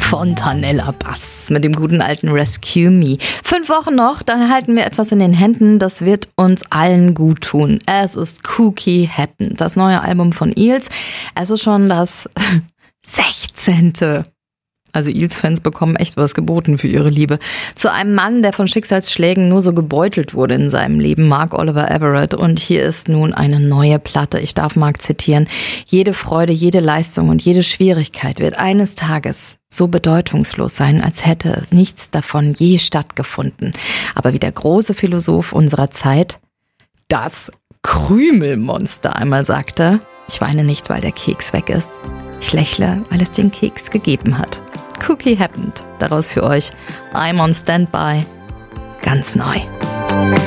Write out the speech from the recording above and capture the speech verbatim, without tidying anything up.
Fontanella Bass mit dem guten alten Rescue Me. Fünf Wochen noch, dann halten wir etwas in den Händen, das wird uns allen gut tun. Es ist Cookie Happened, das neue Album von Eels. Es ist schon das sechzehnte Also Eels-Fans bekommen echt was geboten für ihre Liebe. Zu einem Mann, der von Schicksalsschlägen nur so gebeutelt wurde in seinem Leben, Mark Oliver Everett. Und hier ist nun eine neue Platte. Ich darf Mark zitieren. Jede Freude, jede Leistung und jede Schwierigkeit wird eines Tages so bedeutungslos sein, als hätte nichts davon je stattgefunden. Aber wie der große Philosoph unserer Zeit, das Krümelmonster einmal sagte, ich weine nicht, weil der Keks weg ist. Ich lächle, weil es den Keks gegeben hat. Cookie Happened. Daraus für euch I'm on Standby. Ganz neu.